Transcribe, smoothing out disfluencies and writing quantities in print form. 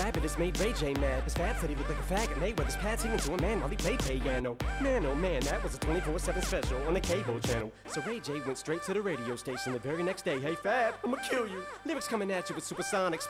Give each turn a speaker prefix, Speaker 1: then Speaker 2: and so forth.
Speaker 1: Fabulous made Ray J mad. His Fab said he looked like a faggot. Mayweather's pad singing to a man while he played piano. Man, oh man, that was a 24/7 special on the cable channel. So Ray J went straight to the radio station the very next day. Hey Fab, I'ma kill you. Lyrics coming at you with supersonics.